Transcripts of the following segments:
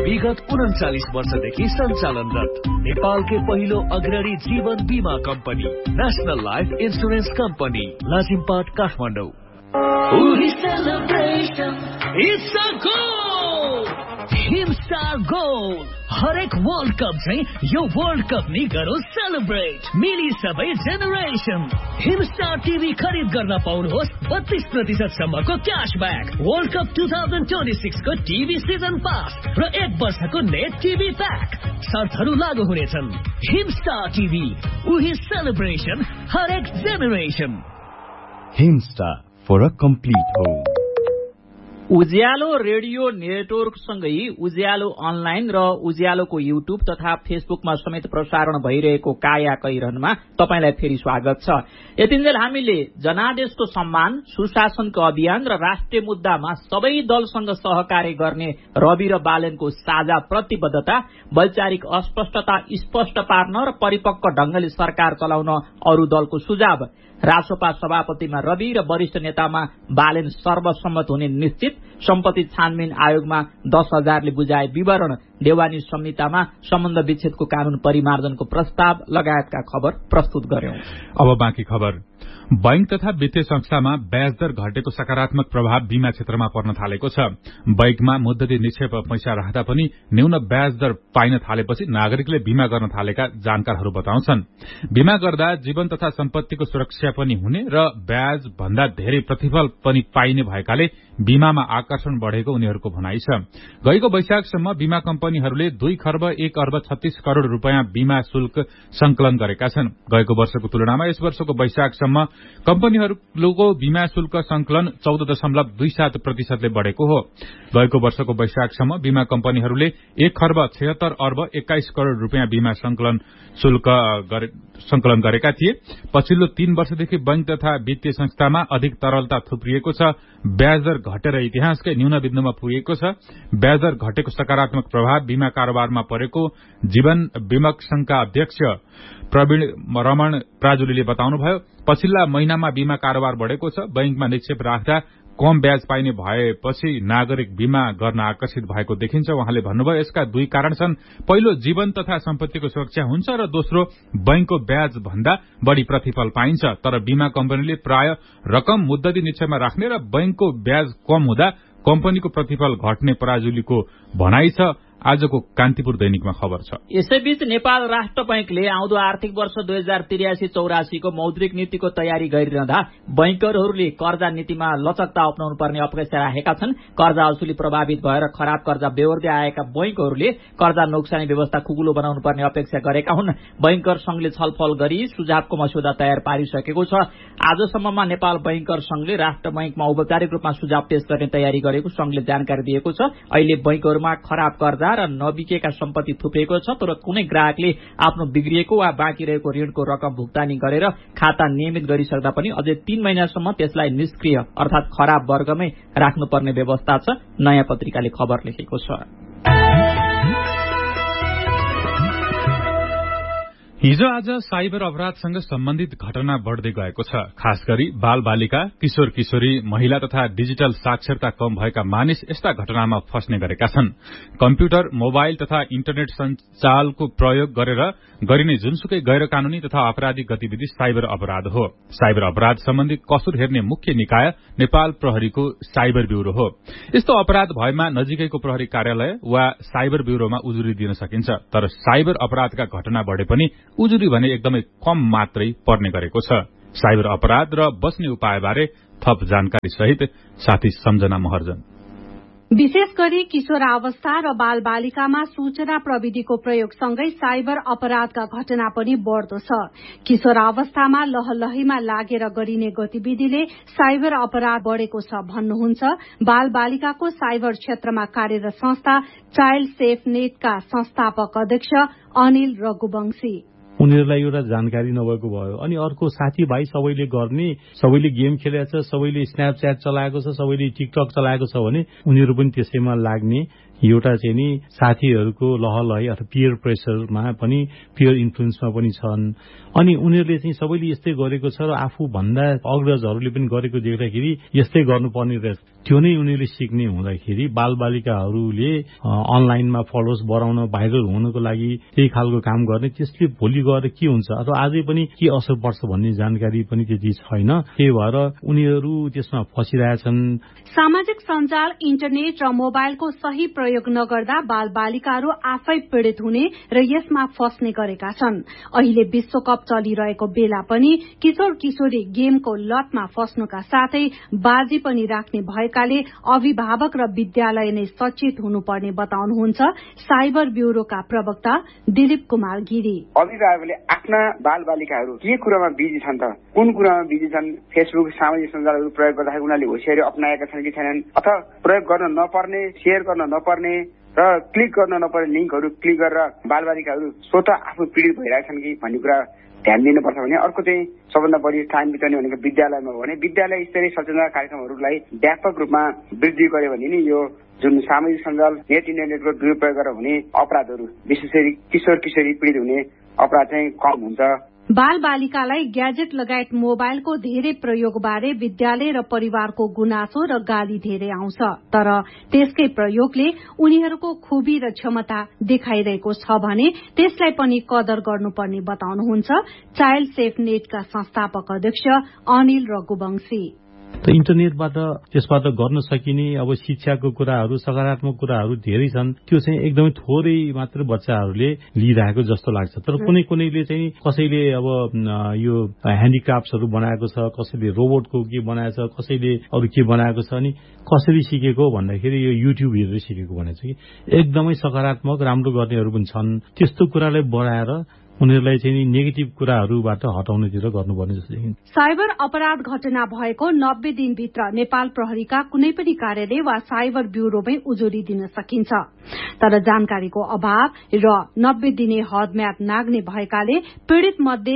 विगत 39 वर्षदेखि सञ्चालनरत नेपालकै पहिलो अग्रणी जीवन बीमा company national life insurance company Lazimpat Kathmandu. Himstar goal हरेक वर्ल्ड कप चाहिँ यो वर्ल्ड कप नि गरौँ सेलिब्रेट मिली सबै जेनेरेसन। हिमस्टार टिभी खरिद गर्न पाउनुहोस् 32% सम्मको क्याशब्याक, वर्ल्ड कप 2026 को टिभी सिजन पास र 1 वर्षको नेट टिभी प्याक। शर्तहरू लागू हुनेछन्। हिमस्टार टिभी, उही सेलिब्रेसन हरेक generation. Himstar for a complete home. Ujyaalo radio network सँगै उज्यालो अनलाइन र उज्यालोको युट्युब तथा फेसबुकमा समेत प्रसारण भइरहेको काया कैरनमा तपाईलाई फेरि स्वागत छ। यतिन्जेल हामीले जनादेशको सम्मान, सुशासनको अभियान र राष्ट्रिय मुद्दामा सबै दलसँग सहकार्य गर्ने रवि र बालेनको साझा प्रतिबद्धता, वैचारिक अस्पष्टता स्पष्ट पार्न र परिपक्व ढंगले सरकार चलाउन अरू दलको सुझाव, रासोपा सभापतिमा रवि र वरिष्ठ नेतामा बालेन सर्वसम्मत हुने निश्चित, सम्पत्ति छानबिन आयोगमा 10,000ले बुझाए विवरण, देवानी संहितामा सम्बन्ध विच्छेदको कानून परिमार्जनको प्रस्ताव लगायतका खबर प्रस्तुत गर्यौं। अब बाँकी खबर। बैंक तथा वित्तीय संस्थामा ब्याज दर घटेको सकारात्मक प्रभाव बीमा क्षेत्रमा पर्न थालेको छ। बैंकमा मुद्दती निक्षेप पैसा राख्दा पनि न्यून ब्याज दर पाइन थालेपछि नागरिकले बीमा गर्न थालेका जानकारहरू बताउँछन्। बीमा गर्दा जीवन तथा सम्पत्तिको सुरक्षा पनि हुने र ब्याज भन्दा धेरै प्रतिफल पनि पाइने भएकाले बीमामा आकर्षण बढ़ेको उनीहरूको भनाइ छ। गएको वैशाखसम्म बीमा कम्पनीहरूले 2 खर्ब 1 अर्ब 36 करोड़ रूपियाँ बीमा शुल्क संकलन गरेका छन्। गएको वर्षको तुलनामा यस वर्षको वैशाखसम्म कम्पनीहरूको बीमा शुल्क संकलन 14.27% बढ़ेको हो। गएको वर्षको वैशाखसम्म बीमा कम्पनीहरूले 1 खर्ब 76 अर्ब 21 करोड़ रूपियाँ बीमा संकलन गरेका थिए। पछिल्लो 3 वर्षदेखि बैंक तथा वित्तीय संस्थामा अधिक तरलता थुप्रिएको छ। ब्याज दर घटेर इतिहासकै न्यून बिन्दुमा पुगेको छ। ब्याज दर घटेको सकारात्मक प्रभाव बीमा कारोबारमा परेको जीवन बीमक संघका अध्यक्ष प्रवीण रमण प्राजुलीले बताउनुभयो। पछिल्ला महिनामा बीमा कारोबार बढ़ेको छ। बैंकमा निक्षेप राख्दा कम ब्याज पाइने भएपछि नागरिक बीमा गर्न आकर्षित भएको देखिन्छ। उहाँले भन्नुभयो, यसका 2 कारण छन्। पहिलो, जीवन तथा सम्पत्तिको सुरक्षा हुन्छ र दोस्रो, बैंकको ब्याज भन्दा बढ़ी प्रतिफल पाइन्छ। तर बीमा कम्पनीले प्राय रकम मुद्दती निक्षेपमा राख्ने र बैंकको ब्याज कम हुँदा कम्पनीको प्रतिफल घट्ने प्राजुलीको भनाइ छ। आजको कान्तिपुर दैनिकमा खबर छ। यसैबीच नेपाल राष्ट्र बैंकले आउँदो आर्थिक वर्ष 2083-84 को मौद्रिक नीतिको तयारी गरिरहँदा बैंकरहरूले कर्जा नीतिमा लचकता अपनाउनु पर्ने अपेक्षा राखेका छन्। कर्जा असुली प्रभावित भएर खराब कर्जा बेहोर्दै आएका बैंकहरूले कर्जा नोक्सानी व्यवस्था खुकुलो बनाउनु पर्ने अपेक्षा गरेका हुन्। बैंकर संघले छलफल गरी सुझावको मस्यौदा तयार पारिसकेको छ। आजसम्ममा नेपाल बैंकर संघले राष्ट्र बैंकमा औपचारिक रूपमा सुझाव पेश गर्ने तयारी गरेको संघले जानकारी दिएको छ। अहिले बैंकहरूमा खराब कर्जा र नबिकेका सम्पत्ति थुप्रेको छ, तर कुनै ग्राहकले आफ्नो बिग्रिएको वा बाँकी रहेको ऋणको रकम भुक्तानी गरेर खाता नियमित गरिसक्दा पनि अझै 3 महिनासम्म त्यसलाई निष्क्रिय अर्थात खराब वर्गमै राख्नुपर्ने व्यवस्था छ। नयाँ पत्रिकाले खबर लेखेको छ। हिजो आज साइबर अपराधसँग सम्बन्धित घटना बढ़दै गएको छ। खास गरी बाल बालिका, किशोर किशोरी, महिला तथा डिजिटल साक्षरता कम भएका मानिस यस्ता घटनामा फस्ने गरेका छन्। कम्प्युटर, मोबाइल तथा इन्टरनेट सञ्जालको प्रयोग गरेर गरिने जुनसुकै गैर कानूनी तथा आपराधिक गतिविधि साइबर अपराध हो। साइबर अपराध सम्बन्धी कसुर हेर्ने मुख्य निकाय नेपाल प्रहरीको साइबर ब्यूरो हो। यस्तो अपराध भएमा नजिकैको प्रहरी कार्यालय वा साइबर ब्यूरोमा उजुरी दिन सकिन्छ। तर साइबर अपराधका घटना बढ़े पनि उजुरी भने एकदमै कम मात्रै पर्ने गरेको छ। साइबर अपराध र बस्ने उपायबारे थप जानकारी सहित साथी सम्झना महर्जन। विशेष गरी किशोरावस्था र बाल बालिकामा सूचना प्रविधिको प्रयोगसँगै साइबर अपराधका घटना पनि बढ़दो छ। किशोरावस्थामा लहलहीमा लागेर गरिने गतिविधिले साइबर अपराध बढ़ेको छ भन्नुहुन्छ बाल बालिकाको साइबर क्षेत्रमा कार्यरत संस्था चाइल्ड सेफ नेटका संस्थापक अध्यक्ष अनिल रघुवंशी। उनीहरूलाई एउटा जानकारी नभएको भयो। अनि अर्को, साथीभाइ सबैले गर्ने, सबैले गेम खेलेको छ, सबैले स्न्यापच्याट चलाएको छ, सबैले टिकटक चलाएको छ भने उनीहरू पनि त्यसैमा लाग्ने एउटा चाहिँ नि साथीहरूको लहलही अथवा पियर प्रेसरमा पनि, पियर इन्फ्लुएन्समा पनि छन्। अनि उनीहरूले चाहिँ सबैले यस्तै गरेको छ र आफू भन्दा अग्रजहरूले पनि गरेको देख्दाखेरि यस्तै गर्नुपर्ने रहेछ। त्यो नै उनीहरूले सिक्ने हुँदाखेरि बालबालिकाहरूले अनलाइनमा फलोवर्स बढाउन भाइरल हुनको लागि त्यही खालको काम गर्ने, त्यसले भोलि गएर के हुन्छ अथवा आजै पनि के असर पर्छ भन्ने जानकारी पनि त्यति छैन। त्यही भएर उनीहरू त्यसमा फसिरहेछन्। सामाजिक सञ्जाल, इन्टरनेट र मोबाइलको सही प्रयोग नगर्दा बालबालिकाहरू आफै पीड़ित हुने र यसमा फस्ने गरेका छन्। अहिले विश्वकप चलिरहेको बेला पनि किशोर किशोरी गेमको लतमा फस्नुका साथै बाजी पनि राख्ने भएकाले अभिभावक र विद्यालय नै सचेत हुनुपर्ने बताउनुहुन्छ साइबर ब्यूरोका प्रवक्ता दिलीप कुमार गिरी। अभिभावकले आफ्ना बालबालिकाहरू के कुरामा बिजी छन् त, कुन कुरामा बिजी छन्, फेसबुक सामाजिक सञ्जालहरू प्रयोग गर्दाखेरि उनीहरूले होसियारी अपनाएका छन् कि छैनन्, अथवा प्रयोग गर्न नपर्ने, शेयर गर्न नपर्ने र क्लिक गर्न नपर्ने लिङ्कहरू क्लिक गरेर बालबालिकाहरू स्वतः आफू पीडित भइरहेछन् कि भन्ने कुरा ध्यान दिनुपर्छ भने अर्को चाहिँ सबभन्दा बढी टाइम बिताउने भनेको विद्यालयमा हो भने विद्यालय स्तरीय सचेतना कार्यक्रमहरूलाई व्यापक रूपमा वृद्धि गर्यो भने नि यो जुन सामाजिक सञ्जाल नेट इन्टरनेटको दुरुपयोग गरेर हुने अपराधहरू विशेष गरी किशोर किशोरी पीडित हुने अपराध चाहिँ कम हुन्छ। बालबालिकालाई ग्याजेट लगायत मोबाइलको धेरै प्रयोगबारे विद्यालय र परिवारको गुनासो र गाली धेरै आउँछ, तर त्यसकै प्रयोगले उनीहरूको खुबी र क्षमता देखाइरहेको छ भने त्यसलाई पनि कदर गर्नुपर्ने बताउनुहुन्छ चाइल्ड सेफ नेटका संस्थापक अध्यक्ष अनिल रघुवंशी। त इन्टरनेटबाट त्यसबाट गर्न सकिने अब शिक्षाको कुराहरू, सकारात्मक कुराहरू धेरै छन्। त्यो चाहिँ एकदमै थोरै मात्र बच्चाहरूले लिइरहेको जस्तो लाग्छ। तर कुनै कुनैले चाहिँ कसैले अब यो ह्यान्डिक्राफ्ट्सहरू बनाएको छ, कसैले रोबोटको के बनाएको छ, कसैले अरू के बनाएको छ, अनि कसरी सिकेको भन्दाखेरि यो युट्युब हेरेर सिकेको भनेको छ कि एकदमै सकारात्मक राम्रो गर्नेहरू पनि छन्। त्यस्तो कुरालाई बढाएर उनीहरूलाई चाहिँ नेगेटिभ कुराहरूबाट हटाउनेतिर गर्नुपर्ने जस्तो देखिन्छ। साइबर अपराध घटना भएको 90 दिनभित्र नेपाल प्रहरीका कुनै पनि कार्यालय वा साइबर ब्यूरोमै उजुरी दिन सकिन्छ, तर जानकारीको अभाव र 90 दिने हदम्याद नाग्ने भएकाले पीड़ित मध्ये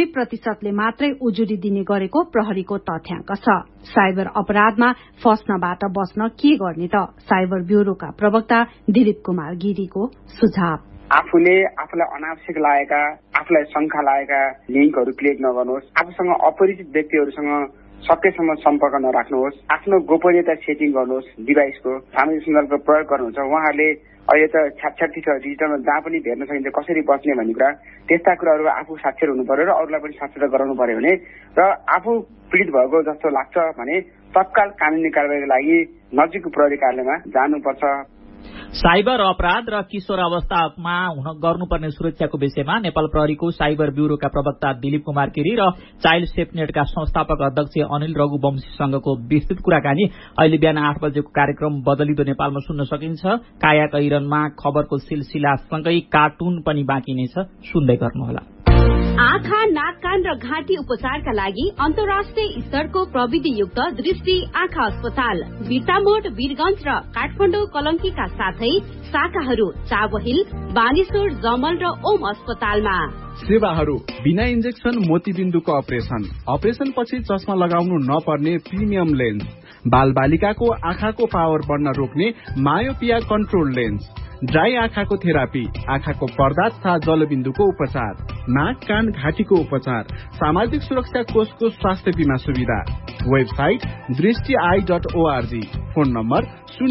2% मात्रै उजुरी दिने गरेको प्रहरीको तथ्याङ्क छ। साइबर अपराधमा फस्नबाट बस्न के गर्ने त? साइबर ब्यूरोका प्रवक्ता दिलीप कुमार गिरीको सुझाव। आफूले आफूलाई अनावश्यक लागेका, आफूलाई शंका लागेका लिङ्कहरू क्लिक नगर्नुहोस्। आफूसँग अपरिचित व्यक्तिहरूसँग सकेसम्म सम्पर्क नराख्नुहोस्। आफ्नो गोपनीयता सेटिङ गर्नुहोस्। डिभाइसको सामाजिक सञ्जालको प्रयोग गर्नुहुन्छ। उहाँहरूले अहिले त छ्यापछ्याप्ती छ डिजिटलमा, जहाँ पनि भेट्न सकिन्छ, कसरी बच्ने भन्ने कुरा, त्यस्ता कुराहरू आफू साक्षर हुनु पर्यो र अरूलाई पनि साक्षर गराउनु पर्यो भने र आफू पीडित भएको जस्तो लाग्छ भने तत्काल कानुनी कारबाहीको लागि नजिकको प्रहरी कार्यालयमा जानुपर्छ। साइबर अपराध र किशोर अवस्थामा गर्नुपर्ने सुरक्षाको विषयमा नेपाल प्रहरीको साइबर ब्यूरोका प्रवक्ता दिलीप कुमार गिरी र चाइल्ड सेफ नेटका संस्थापक अध्यक्ष अनिल रघुवंशीसँगको विस्तृत कुराकानी अहिले बिहान 8 बजेको कार्यक्रम बदलिदो नेपालमा सुन्न सकिन्छ। काया कैरनमा खबरको सिलसिलासँगै कार्टुन पनि बाँकी नै छ, सुन्दै गर्नुहोला। आँखा, नाक, कान र घाँटी उपचारका लागि अन्तर्राष्ट्रिय स्तरको प्रविधियुक्त दृष्टि आँखा अस्पताल बिर्तामोड, वीरगञ्ज र काठमाडौँ कलंकीका साथै शाखाहरू चाबहिल, बानेश्वर, जमल र ओम अस्पतालमा। सेवाहरू बिना इन्जेक्सन मोतीबिन्दुको अपरेसन पछि चस्मा लगाउनु नपर्ने प्रिमियम लेन्स, बाल बालिकाको आँखाको पावर बढ्न रोक्ने मायोपिया कन्ट्रोल लेन्स, ड्राई आँखाको थेरापी, आँखाको पर्दा तथा जलबिन्दुको उपचार, नाक, कान, घाँटीको उपचार, सामाजिक सुरक्षा कोषको स्वास्थ्य बीमा सुविधा। Website दृष्टि.org, phone number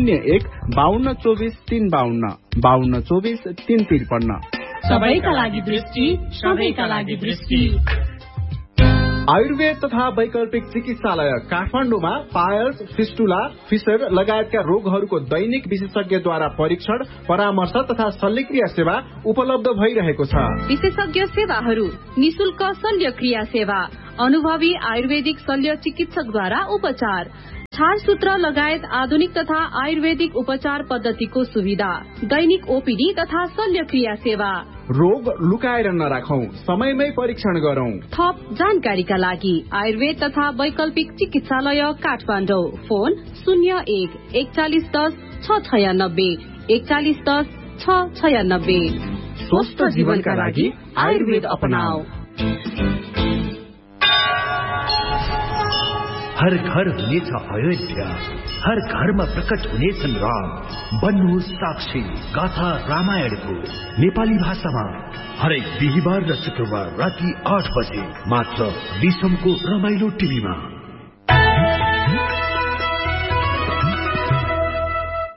01-5224-352, 5224-353। सबैका लागि दृष्टि, सबैका लागि दृष्टि। आयुर्वेद तथा वैकल्पिक चिकित्सालय काठमाडौँमा पायल्स, फिस्टुला, फिसर लगायतका रोगहरूको दैनिक विशेषज्ञद्वारा परीक्षण, परामर्श तथा शल्यक्रिया सेवा उपलब्ध भइरहेको छ। विशेषज्ञ सेवाहरू, निशुल्क शल्यक्रिया सेवा, अनुभवी आयुर्वेदिक शल्य चिकित्सकद्वारा उपचार, छारसूत्र लगायत आधुनिक तथा आयुर्वेदिक उपचार पद्धतिको सुविधा, दैनिक ओपीडी तथा शल्यक्रिया सेवा। रोग लुकाएर नराखौं, समयमै परीक्षण गरौं। थप जानकारीका लागि आयुर्वेद तथा वैकल्पिक चिकित्सालय काठमाडौँ, फोन 01-4110-696, 4110-696। स्वस्थ जीवनका लागि आयुर्वेद अपनाऊ। हर घर हुनेछ अयोध्या, हर घरमा प्रकट हुनेछन् राम। बन्नु साक्षी गाथा रामायणको नेपाली भाषामा हरेक बिहिबार र शुक्रबार राति 8 बजे मात्र विषमको रमाइलो टिभीमा।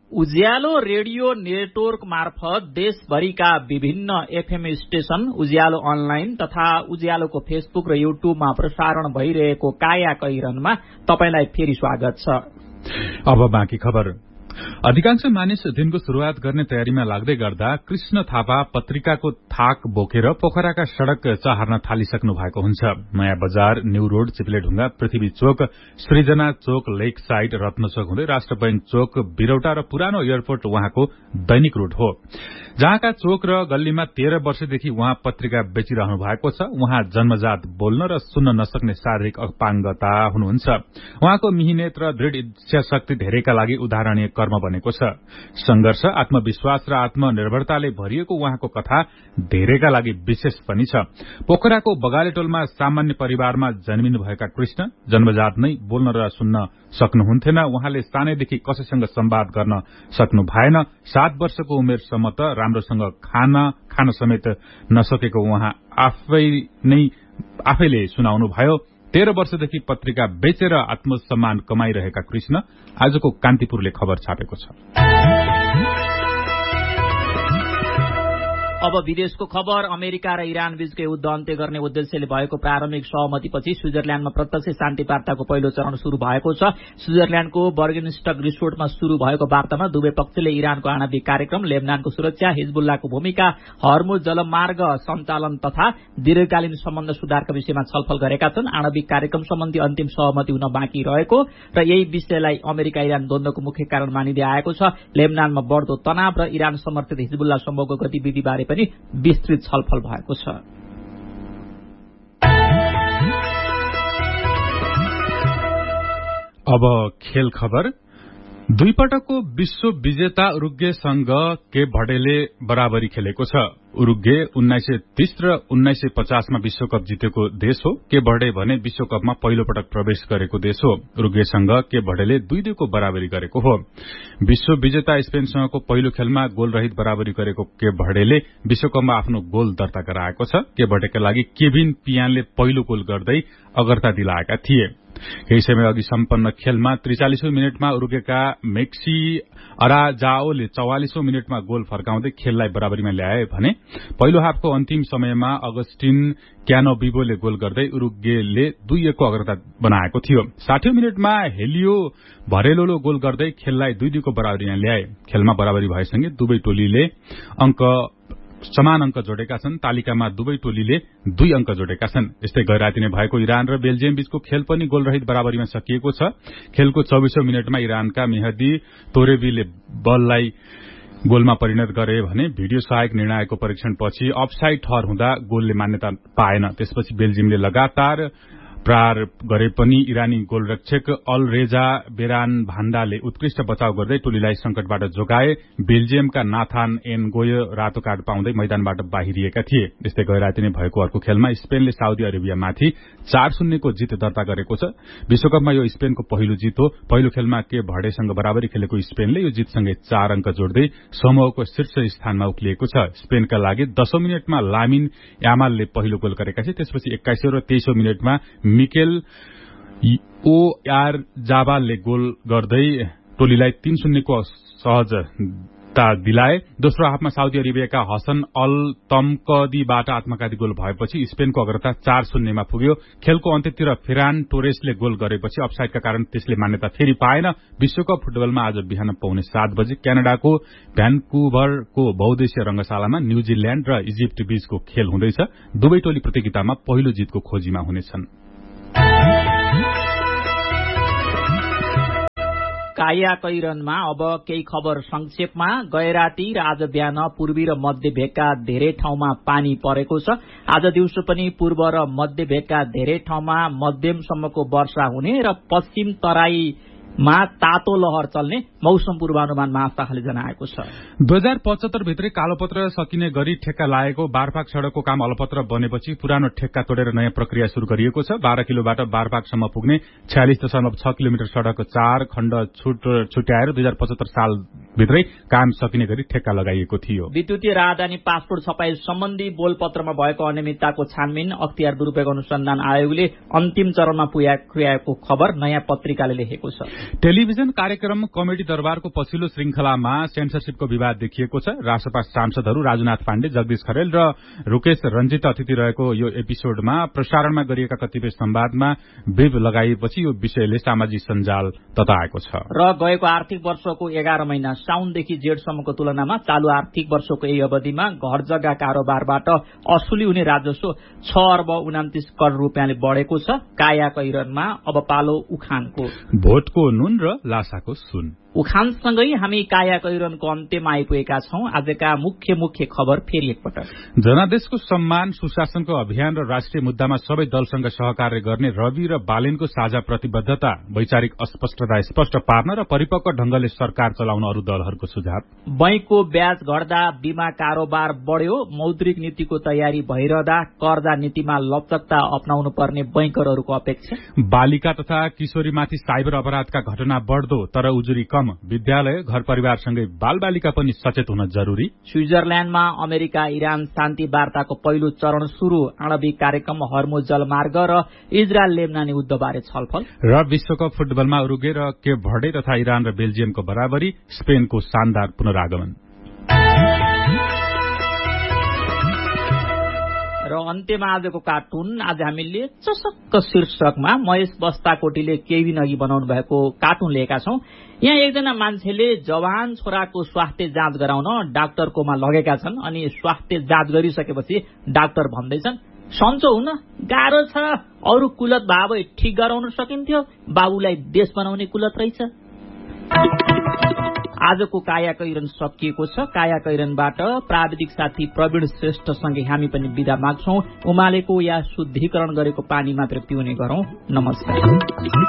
उज्यालो रेडियो नेटवर्क मार्फत देशभरिका विभिन्न एफएम स्टेशन, उज्यालो अनलाइन तथा उज्यालोको फेसबुक र युट्युबमा प्रसारण भइरहेको काया कैरनमा तपाईलाई फेरि स्वागत छ। अब बाँकी खबर। अधिकांश मानिस दिनको शुरूआत गर्ने तयारीमा लाग्दै गर्दा कृष्ण थापा पत्रिकाको थाक बोकेर पोखराका सड़क चहार्न थालिसक्नु भएको हुन्छ। नयाँ बजार, न्यू रोड, चिप्लेढुङ्गा, पृथ्वी चोक, सृजना चोक, लेक साइड, रत्न चोक हुँदै राष्ट्र बैंक चोक, बिरौटा र पुरानो एयरपोर्ट उहाँको दैनिक रूट हो। जहाँका चोक र गल्लीमा 13 वर्षदेखि उहाँ पत्रिका बेचिरहनु भएको छ। उहाँ जन्मजात बोल्न र सुन्न नसक्ने शारीरिक अपाङ्गता हुनुहुन्छ। उहाँको मिहिनेत र दृढ़ इच्छाशक्ति धेरैका लागि उदाहरणीय कर्म बनेको छ। संघर्ष, आत्मविश्वास र आत्मनिर्भरताले भरिएको उहाँको कथा धेरैका लागि विशेष पनि छ। पोखराको बगालेटोलमा सामान्य परिवारमा जन्मिनुभएका कृष्ण जन्मजात नै बोल्न र सुन्न सक्नुहुन्थेन। उहाँले सानैदेखि कसैसँग संवाद गर्न सक्नु भएन। 7 वर्षको उमेरसम्म त राम्रोसँग खान समेत नसकेको उहाँ आफैले सुनाउनु भयो। 13 वर्षदेखि पत्रिका बेचेर आत्मसम्मान कमाइरहेका कृष्ण आजको कान्तिपुरले खबर छापेको छ। अब विदेशको खबर। अमेरिका र इरान बीचको युद्ध अन्त्य गर्ने उद्देश्यले भएको प्रारम्भिक सहमतिपछि स्विजरल्याण्डमा प्रत्यक्ष शान्ति वार्ताको पहिलो चरण शुरू भएको छ। स्विजरल्याण्डको बर्गेनस्टक रिसोर्टमा शुरू भएको वार्तामा दुवै पक्षले इरानको आणविक कार्यक्रम, लेबनानको सुरक्षा, हिजबुल्लाको भूमिका, हर्मुज जलमार्ग सञ्चालन तथा दीर्घकालीन सम्बन्ध सुधारका विषयमा छलफल गरेका छन्। आणविक कार्यक्रम सम्बन्धी अन्तिम सहमति हुन बाँकी रहेको र यही विषयलाई अमेरिका इरान द्वन्द्वको मुख्य कारण मानिँदै आएको छ। लेबनानमा बढ्दो तनाव र इरान समर्थित हिजबुल्ला समूहको गतिविधि बारे पनि विस्तृत छलफल भएको छ। अब खेल खबर। दुई पटकको विश्व विजेता उरुग्वेसँग के भडेले बराबरी खेलेको छ। उरुग्वे 1930 र 1950 मा विश्वकप जितेको देश हो। के भडे भने विश्वकपमा पहिलो पटक प्रवेश गरेको देश हो। उरुग्वेसँग के भडेले 2-2 को बराबरी गरेको हो। विश्व विजेता स्पेनसँगको पहिलो खेलमा गोल रहित बराबरी गरेको के भडेले विश्वकपमा आफ्नो गोल दर्ता गराएको छ। के भडेका लागि केभिन पियानले पहिलो गोल गर्दै अग्रता दिलाएका थिए। केही समय अघि सम्पन्न खेलमा 43औं मिनटमा उरुग्वेका मेक्सी अराजाओले 44औं मिनटमा गोल फर्काउँदै खेललाई बराबरीमा ल्याए भने पहिलो हाफको अन्तिम समयमा अगस्टिन क्यानोबिबोले गोल गर्दै उरुग्वेले 2-1 को अग्रता बनाएको थियो। 60औं मिनटमा हेलियो भरेलोले गोल गर्दै खेललाई 2-2 को बराबरीमा ल्याए। खेलमा बराबरी भएसँगै दुवै टोलीले समान अंक जोडेका छन्। तालिकामा दुवै टोलीले 2 अंक जोडेका छन्। यस्तै गैराती नै भएको इरान र बेल्जियम बीचको खेल पनि गोलरहित बराबरीमा सकिएको छ। खेलको 24औं मिनटमा इरानका मेहदी तोरेबीले बललाई गोलमा परिणत गरे भने भिडियो सहायक निर्णायकको परीक्षणपछि अफसाइड ठहर हुँदा गोलले मान्यता पाएन। त्यसपछि बेल्जियमले लगातार प्रहार गरे पनि इरानी गोलरक्षक अलरेजा बेरान भान्डाले उत्कृष्ट बचाव गर्दै टोलीलाई संकटबाट जोगाए। बेल्जियमका नाथान एनगोय रातो कार्ड पाउँदै मैदानबाट बाहिरिएका थिए। यस्तै गैराती नै भएको अर्को खेलमा स्पेनले साउदी अरेबियामाथि 4-0 को जित दर्ता गरेको छ। विश्वकपमा यो स्पेनको पहिलो जित हो। पहिलो खेलमा के भडेसँग बराबरी खेलेको स्पेनले यो जितसँगै 4 अंक जोड्दै समूहको शीर्ष स्थानमा उक्लिएको छ। स्पेनका लागि 10औं मिनटमा लामिन यामालले पहिलो गोल गरेका थिए। त्यसपछि 21औं र 23औं मिनटमा मिकेल ओयारजाबालले गोल गर्दै टोलीलाई 3-0 को सहजता दिलाए। दोस्रो हाफमा साउदी अरेबियाका हसन अल तमकदीबाट आत्मघाती गोल भएपछि स्पेनको अग्रता 4-0 मा पुग्यो। खेलको अन्त्यतिर फेरान टोरेसले गोल गरेपछि अफसाइडका कारण त्यसले मान्यता फेरि पाएन। विश्वकप फुटबलमा आज बिहान 7:15 बजे क्यानाडाको भ्यान्कुभरको बहुद्देश्य रंगशालामा न्यूजील्याण्ड र इजिप्ट बीचको खेल हुँदैछ। दुवै टोली प्रतियोगितामा पहिलो जितको खोजीमा हुनेछन्। काया कैरनमा अब केही खबर संक्षेपमा। गैराती र आज बिहान पूर्वी र मध्य भेगका धेरै ठाउँमा पानी परेको छ। आज दिउँसो पनि पूर्व र मध्य भेगका धेरै ठाउँमा मध्यमसम्मको वर्षा हुने र पश्चिम तराईमा तातो लहर चल्ने मौसम पूर्वानुमान महाशाखाले जनाएको छ। 2075 भित्रै कालोपत्र सकिने गरी ठेक्का लागेको बारपाक सड़कको काम अलपत्र बनेपछि पुरानो ठेक्का तोडेर नयाँ प्रक्रिया शुरू गरिएको छ। 12 किलोबाट बारपाकसम्म पुग्ने 46.6 किलोमिटर सड़क 4 खण्ड छुट्याएर 2075 साल भित्रै काम सकिने गरी ठेक्का लगाइएको थियो। विद्युतीय राजधानी पासपोर्ट छपाई सम्बन्धी बोलपत्रमा भएको अनियमितताको छानबिन अख्तियार दुरूपयोग अनुसन्धान आयोगले अन्तिम चरणमा पुर्याएको खबर नयाँ पत्रिकाले लेखेको छ। टेलिभिजन कार्यक्रम कमेडी दरबारको पछिल्लो श्रृंखलामा सेन्सरशिपको विवाद देखिएको छ। रासपा सांसदहरू राजुनाथ पाण्डे, जगदीश खरेल र रुकेश रञ्जित अतिथि रहेको यो एपिसोडमा प्रसारणमा गरिएका कतिपय संवादमा बेब लगाइएपछि यो विषयले सामाजिक सञ्जाल तताएको छ। र गएको आर्थिक वर्षको 11 महिना साउनदेखि जेठसम्मको तुलनामा चालू आर्थिक वर्षको यही अवधिमा घर जग्गा कारोबारबाट असुली हुने राजस्व 6 अर्ब 29 करोड़ रुपियाँले बढेको छ। काया कैरनमा अब पालो उखानको। भोटको नुन र लासाको सुन। उखानसँगै हामी काया कैरनको अन्त्यमा आइपुगेका छौं। आजका मुख्य खबर फेरि एकपटक। जनादेशको सम्मान, सुशासनको अभियान र राष्ट्रिय मुद्दामा सबै दलसँग सहकार्य गर्ने रवि र बालेनको साझा प्रतिबद्धता, वैचारिक अस्पष्टता स्पष्ट पार्न र परिपक्व ढंगले सरकार चलाउन अरू दलहरूको सुझाव। बैंकको ब्याज घट्दा बीमा कारोबार बढ्यो। मौद्रिक नीतिको तयारी भइरहँदा कर्जा नीतिमा लचकता अपनाउनु पर्ने बैंकरहरूको अपेक्षा। बालिका तथा किशोरीमाथि साइबर अपराधका घटना बढ्दो तर उजुरी कम। विद्यालय, घर परिवारसँगै बालबालिका पनि सचेत हुन जरूरी। स्विजरल्याण्डमा अमेरिका इरान शान्ति वार्ताको पहिलो चरण शुरू। आणविक कार्यक्रम, हर्मुज जलमार्ग र इजरायल लेबनानी युद्धबारे छलफल। र विश्वकप फुटबलमा उरुग्वे र केप भर्डे तथा इरान र बेल्जियमको बराबरी, स्पेनको शानदार पुनरागमन। र अन्त्यमा आजको कार्टुन। आज हामीले चसक्क शीर्षकमा महेश बस्ताकोटीले केही दिन अघि बनाउनु भएको कार्टुन लिएका छौं। यहाँ एकजना मान्छेले जवान छोराको स्वास्थ्य जाँच गराउन डाक्टरकोमा लगेका छन्। अनि स्वास्थ्य जाँच गरिसकेपछि डाक्टर भन्दैछन्, सन्चो हुन गाह्रो छ, अरू कुलत भावै ठिक गराउन सकिन्थ्यो, बाबुलाई देश बनाउने कुलत रहेछ। आजको काया कैरन सकिएको छ। काया कैरनबाट प्राविधिक साथी प्रवीण श्रेष्ठसँगै हामी पनि बिदा माग्छौं। उमालेको या शुद्धिकरण गरेको पानी मात्र पिउने गरौं। नमस्कार।